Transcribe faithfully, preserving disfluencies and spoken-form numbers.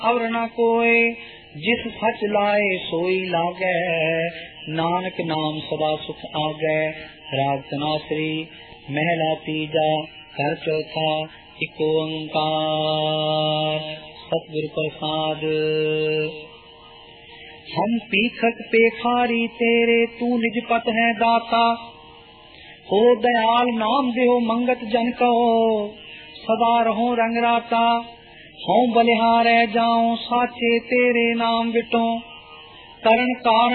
अवर न कोय, जिस सच लाए सोई लागै, नानक नाम सदा सुख आगै। राग तनासरी महला तीजा घर चौथा इको ओंकार। सतगुर प्रसाद। हम पीखक पेखारी तेरे, तू निज पत है दाता। हो दयाल नाम देहो मंगत जन कहो, सदा रहो रंग राता। हों बलिहारै जाऊं साचे तेरे नाम विटों, करण कारण